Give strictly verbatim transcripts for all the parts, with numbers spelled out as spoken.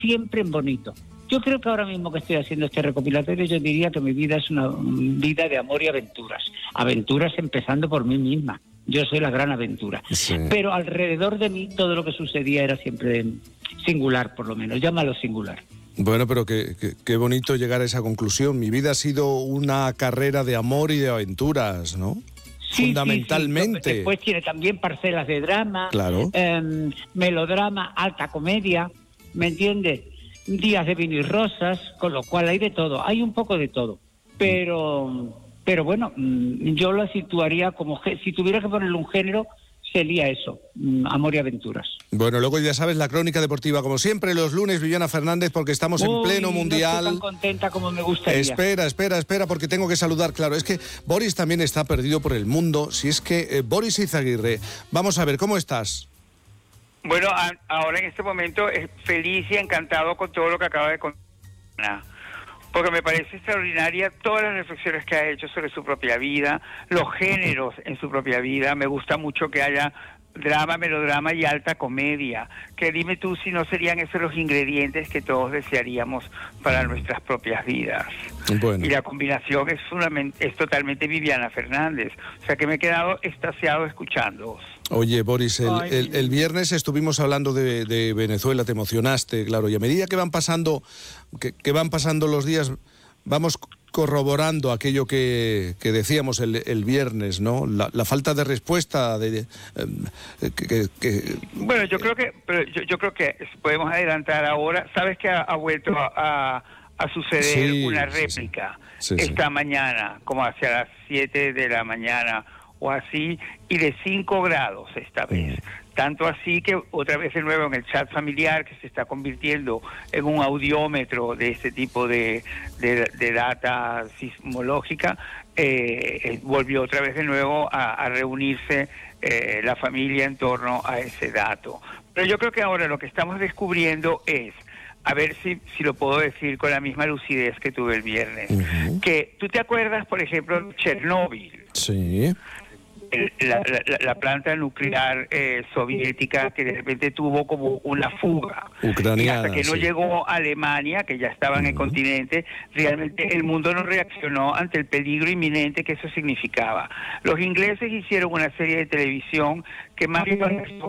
siempre en bonito. Yo creo que ahora mismo que estoy haciendo este recopilatorio, yo diría que mi vida es una vida de amor y aventuras. Aventuras empezando por mí misma. Yo soy la gran aventura. Sí. Pero alrededor de mí todo lo que sucedía era siempre singular, por lo menos. Llámalo singular. Bueno, pero qué, qué, qué bonito llegar a esa conclusión. Mi vida ha sido una carrera de amor y de aventuras, ¿no? Sí, fundamentalmente. Sí, sí. Después tiene también parcelas de drama, claro. eh, melodrama, alta comedia, ¿me entiendes? Días de vino y rosas, con lo cual hay de todo, hay un poco de todo, pero pero bueno, yo lo situaría como, si tuviera que ponerle un género, sería eso, amor y aventuras. Bueno, luego ya sabes, la crónica deportiva, como siempre, los lunes, Viviana Fernández, porque estamos Uy, en pleno mundial. No estoy tan contenta como me gustaría. Espera, espera, espera, porque tengo que saludar, claro, es que Boris también está perdido por el mundo, si es que eh, Boris Izaguirre, vamos a ver, ¿cómo estás? Bueno, a, ahora en este momento es feliz y encantado con todo lo que acaba de contar, porque me parece extraordinaria todas las reflexiones que ha hecho sobre su propia vida, los géneros en su propia vida. Me gusta mucho que haya drama, melodrama y alta comedia, que dime tú si no serían esos los ingredientes que todos desearíamos para nuestras propias vidas. Bueno. Y la combinación es, una, es totalmente Viviana Fernández, o sea que me he quedado extasiado escuchándoos. Oye, Boris, el, el, el viernes estuvimos hablando de, de Venezuela, te emocionaste, claro, y a medida que van pasando, que, que van pasando los días, vamos corroborando aquello que, que decíamos el, el viernes, ¿no? La, la falta de respuesta de, eh, que, que... Bueno, yo creo que pero yo, yo creo que podemos adelantar ahora. Sabes que ha, ha vuelto a, a, a suceder sí, una réplica sí, sí. Sí, esta sí. mañana, como hacia las siete de la mañana o así, y de cinco grados esta vez. Mm. Tanto así que otra vez de nuevo en el chat familiar, que se está convirtiendo en un audiómetro de este tipo de, de, de data sismológica, eh, volvió otra vez de nuevo a, a reunirse eh, la familia en torno a ese dato. Pero yo creo que ahora lo que estamos descubriendo es, a ver si, si lo puedo decir con la misma lucidez que tuve el viernes, uh-huh. que tú te acuerdas, por ejemplo, de Chernóbil. Sí. La, la, la planta nuclear eh, soviética que de repente tuvo como una fuga. Ucraniana, y hasta que no sí. llegó a Alemania, que ya estaba en uh-huh. el continente, realmente el mundo no reaccionó ante el peligro inminente que eso significaba. Los ingleses hicieron una serie de televisión que más bien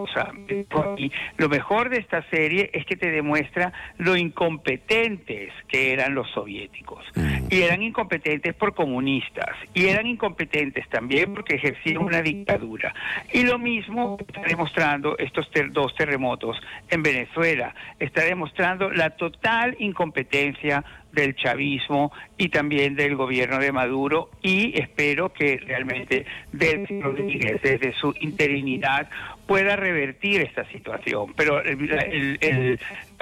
y lo mejor de esta serie es que te demuestra lo incompetentes que eran los soviéticos. Uh-huh. Y eran incompetentes por comunistas, y eran incompetentes también porque ejercían una dictadura. Y lo mismo está demostrando estos ter- dos terremotos en Venezuela. Está demostrando la total incompetencia del chavismo y también del gobierno de Maduro, y espero que realmente Delcy Rodríguez desde su interinidad pueda revertir esta situación. Pero el, el, el,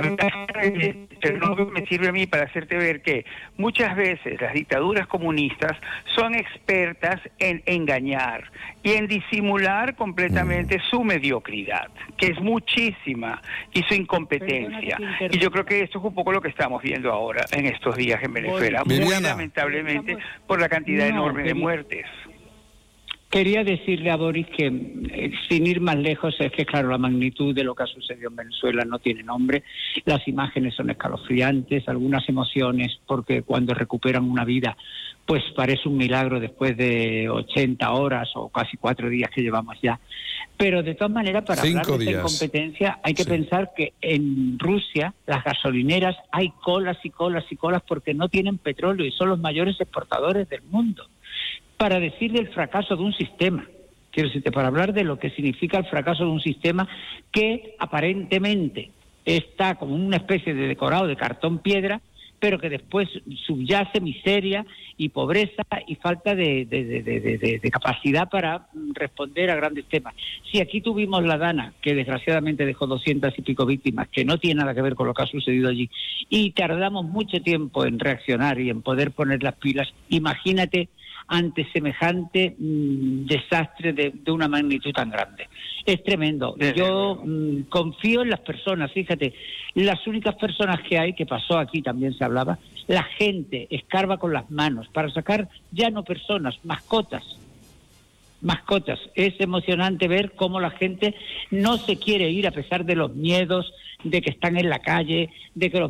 el Chernobyl me sirve a mí para hacerte ver que muchas veces las dictaduras comunistas son expertas en engañar y en disimular completamente mm. su mediocridad, que es muchísima, y su incompetencia. Y yo creo que esto es un poco lo que estamos viendo ahora en estos días en Venezuela, muy Viviana. lamentablemente por la cantidad no, enorme quería, de muertes. Quería decirle a Boris que, eh, sin ir más lejos, es que claro, la magnitud de lo que ha sucedido en Venezuela no tiene nombre, las imágenes son escalofriantes, algunas emociones, porque cuando recuperan una vida, pues parece un milagro después de ochenta horas o casi cuatro días que llevamos ya. Pero de todas maneras, para Cinco hablar de días. esta incompetencia, hay que sí. pensar que en Rusia, las gasolineras, hay colas y colas y colas porque no tienen petróleo y son los mayores exportadores del mundo. Para decir del fracaso de un sistema, quiero decirte, para hablar de lo que significa el fracaso de un sistema que aparentemente está como una especie de decorado de cartón piedra, pero que después subyace miseria y pobreza y falta de, de, de, de, de, de capacidad para responder a grandes temas. Si aquí tuvimos la Dana, que desgraciadamente dejó doscientas y pico víctimas, que no tiene nada que ver con lo que ha sucedido allí, y tardamos mucho tiempo en reaccionar y en poder poner las pilas, imagínate ante semejante mmm, desastre de, de una magnitud tan grande. Es tremendo. Yo mmm, confío en las personas, fíjate, las únicas personas que hay, que pasó aquí, también se hablaba, la gente escarba con las manos para sacar ya no personas, mascotas. mascotas. Es emocionante ver cómo la gente no se quiere ir a pesar de los miedos, de que están en la calle, de que los